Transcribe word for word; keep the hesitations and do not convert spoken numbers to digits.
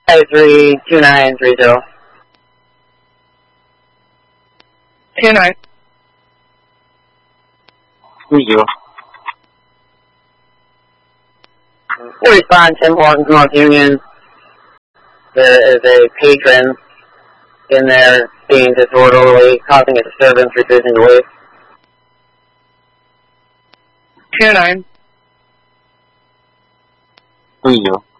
five three two nine three zero. Two nine. Three zero. We'll respond ten Horton, North Union. There is a patron in there being disorderly, causing a disturbance, refusing to leave. Two nine. Three zero.